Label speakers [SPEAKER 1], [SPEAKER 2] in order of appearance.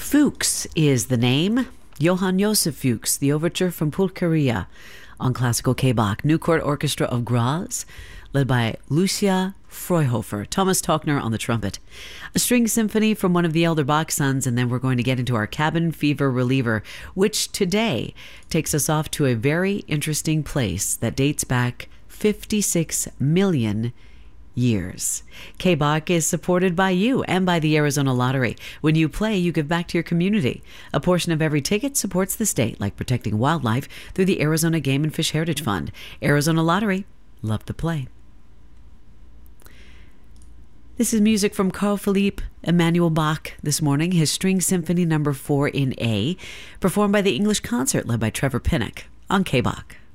[SPEAKER 1] Fuchs is the name. Johann Josef Fuchs, the overture from Pulcheria on classical K-Bach. New Court Orchestra of Graz, led by Lucia Freuhofer. Thomas Tauchner on the trumpet. A string symphony from one of the elder Bach sons, and then we're going to get into our cabin fever reliever, which today takes us off to a very interesting place that dates back 56 million years. K-Bach is supported by you and by the Arizona Lottery. When you play, you give back to your community. A portion of every ticket supports the state, like protecting wildlife through the Arizona Game and Fish Heritage Fund. Arizona Lottery, love to play. This is music from Carl Philipp Emanuel Bach this morning, his String Symphony No. 4 in A, performed by the English Concert led by Trevor Pinnock on K-Bach.